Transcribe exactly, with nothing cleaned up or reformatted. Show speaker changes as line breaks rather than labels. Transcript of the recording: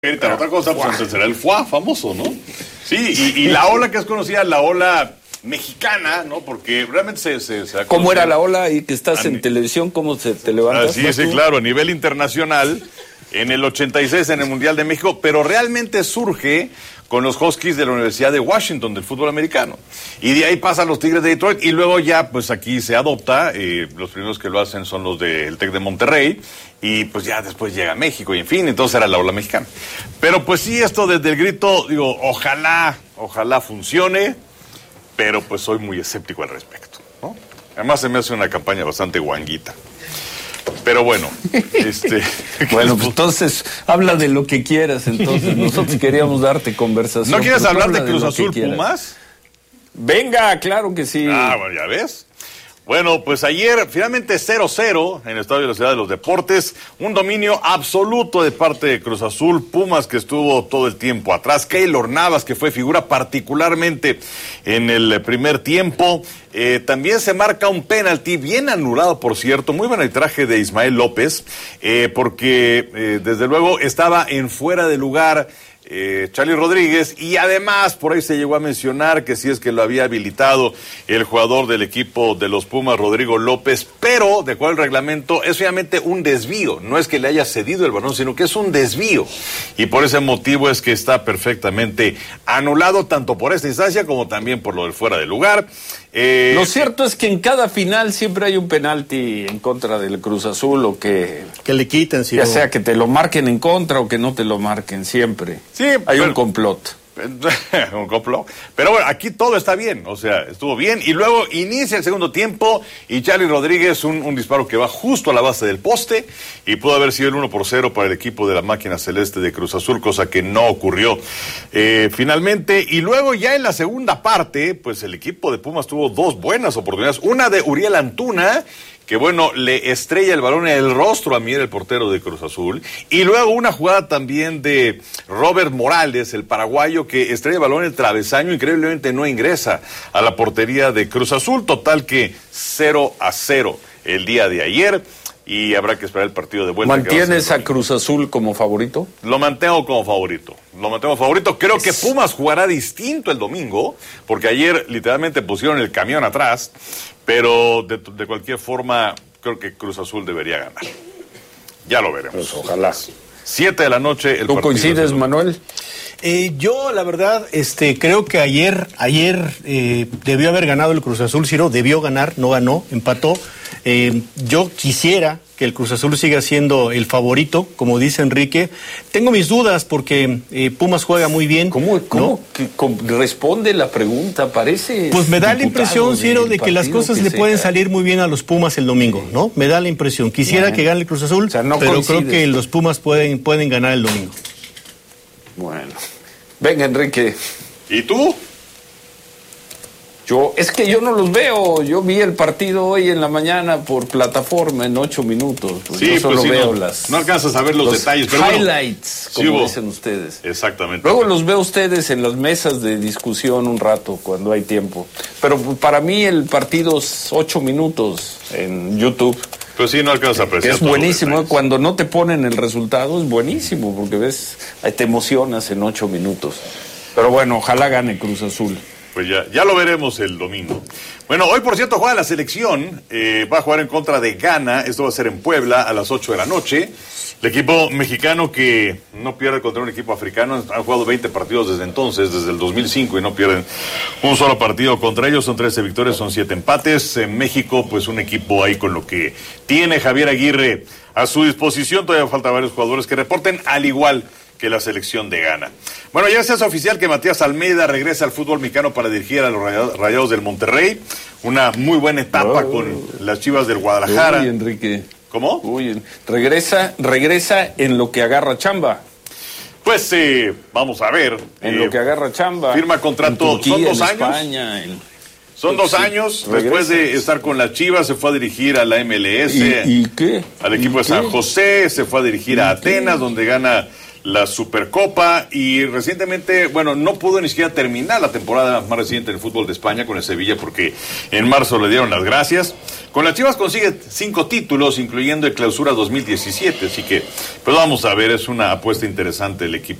Pero otra cosa, pues entonces será el F U A famoso, ¿no? Sí, y, y la ola que es conocida, la ola mexicana, ¿no? Porque realmente se... se, se
¿Cómo era la ola ahí que estás en televisión? ¿Cómo se te levantas?
Sí, sí, claro, a nivel internacional, en el ochenta y seis en el Mundial de México, pero realmente surge con los Huskies de la Universidad de Washington, del fútbol americano. Y de ahí pasan los Tigres de Detroit, y luego ya, pues aquí se adopta, eh, los primeros que lo hacen son los del Tec de Monterrey, y pues ya después llega México, y en fin, entonces era la ola mexicana. Pero pues sí, esto desde el grito, digo, ojalá, ojalá funcione, pero pues soy muy escéptico al respecto, ¿no? Además se me hace una campaña bastante guanguita. Pero bueno, este...
Bueno, pues entonces, habla de lo que quieras, entonces. Nosotros queríamos darte conversación.
¿No quieres hablar de Cruz Azul Pumas?
Venga, claro que sí.
Ah, bueno, ya ves. Bueno, pues ayer finalmente cero cero en el Estadio de la Ciudad de los Deportes, un dominio absoluto de parte de Cruz Azul, Pumas que estuvo todo el tiempo atrás, Keylor Navas que fue figura particularmente en el primer tiempo, eh, también se marca un penalti bien anulado, por cierto, muy buen arbitraje de Ismael López, eh, porque eh, desde luego estaba en fuera de lugar Eh, Charlie Rodríguez, y además por ahí se llegó a mencionar que si es que lo había habilitado el jugador del equipo de los Pumas, Rodrigo López, pero de acuerdo al reglamento es obviamente un desvío, no es que le haya cedido el balón, sino que es un desvío, y por ese motivo es que está perfectamente anulado, tanto por esta instancia como también por lo del fuera de lugar.
Eh, lo cierto es que en cada final siempre hay un penalti en contra del Cruz Azul, o que
que le quiten, si
ya
no.
sea que te lo marquen en contra o que no te lo marquen, siempre
sí,
hay
pero,
un complot.
un complot, pero bueno, aquí todo está bien, o sea, estuvo bien, y luego inicia el segundo tiempo y Charlie Rodríguez, un, un disparo que va justo a la base del poste, y pudo haber sido el uno por cero para el equipo de la máquina celeste de Cruz Azul, cosa que no ocurrió eh, finalmente. Y luego ya en la segunda parte, pues el equipo de Pumas tuvo dos buenas oportunidades, una de Uriel Antuna, que bueno, le estrella el balón en el rostro a Miguel, el portero de Cruz Azul, y luego una jugada también de Robert Morales, el paraguayo, que estrella el balón en el travesaño, increíblemente no ingresa a la portería de Cruz Azul, total que cero a cero el día de ayer, y habrá que esperar el partido de vuelta.
¿Mantienes a, a Cruz Azul como favorito?
Lo mantengo como favorito, lo mantengo favorito. Creo que Pumas jugará distinto el domingo, porque ayer literalmente pusieron el camión atrás, pero de, de cualquier forma creo que Cruz Azul debería ganar. Ya lo veremos.
Pues ojalá.
Siete de la noche el
¿Tú
partido.
coincides, Manuel?
Eh, yo, la verdad, este, creo que ayer, ayer eh, debió haber ganado el Cruz Azul, Ciro, debió ganar, no ganó, empató. Eh, yo quisiera que el Cruz Azul siga siendo el favorito, como dice Enrique. Tengo mis dudas porque eh, Pumas juega muy bien.
¿Cómo, cómo
¿no?
que, cómo responde la pregunta? Parece.
Pues me da la impresión, Ciro, de que las cosas le pueden
sea.
salir muy bien a los Pumas el domingo, ¿no? Me da la impresión. Quisiera
bueno.
que gane el Cruz Azul, o sea, no pero coincides. Creo que los Pumas pueden, pueden ganar el domingo.
Bueno. Venga, Enrique.
¿Y tú?
Yo, es que yo no los veo. Yo vi el partido hoy en la mañana por plataforma en ocho minutos. Pues
sí,
yo solo
pues sí,
veo
no,
las...
No alcanzas a ver los, los detalles. Pero
highlights,
bueno,
como
sí,
dicen ustedes.
Exactamente.
Luego los veo ustedes en las mesas de discusión un rato, cuando hay tiempo. Pero para mí el partido es ocho minutos en YouTube.
Pues sí, no alcanzas a apreciar.
Es buenísimo, cuando no te ponen el resultado es buenísimo, porque ves, te emocionas en ocho minutos. Pero bueno, ojalá gane Cruz Azul.
Pues ya, ya lo veremos el domingo. Bueno, hoy por cierto juega la selección, eh, va a jugar en contra de Ghana, esto va a ser en Puebla a las ocho de la noche. El equipo mexicano que no pierde contra un equipo africano, han jugado veinte partidos desde entonces, desde el dos mil cinco, y no pierden un solo partido contra ellos, son trece victorias, son siete empates. En México, pues un equipo ahí con lo que tiene Javier Aguirre a su disposición, todavía falta varios jugadores que reporten, al igual que la selección de Ghana. Bueno, ya se hace oficial que Matías Almeida regresa al fútbol mexicano para dirigir a los Rayados del Monterrey, una muy buena etapa oh. con las Chivas del Guadalajara.
Uy, Enrique.
¿Cómo?
Uy, regresa, regresa en lo que agarra chamba.
Pues eh, vamos a ver.
En
eh,
lo que agarra chamba.
Firma contrato,
Turquía,
son dos
en
años.
España, en...
Son dos
sí,
años,
regresa.
Después de estar con las Chivas, se fue a dirigir a la M L S.
¿Y, y qué?
Al equipo
¿Y
de San
qué?
José, se fue a dirigir a Atenas, qué? donde gana la Supercopa y recientemente, bueno, no pudo ni siquiera terminar la temporada más reciente del fútbol de España con el Sevilla porque en marzo le dieron las gracias. Con las Chivas consigue cinco títulos, incluyendo el Clausura dos mil diecisiete, así que pues vamos a ver, es una apuesta interesante el equipo